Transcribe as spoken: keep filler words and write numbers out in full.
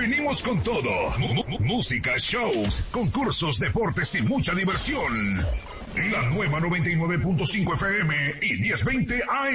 Venimos con todo. M- música, shows, concursos, deportes y mucha diversión. La nueva noventa y nueve punto cinco F M y diez veinte A M.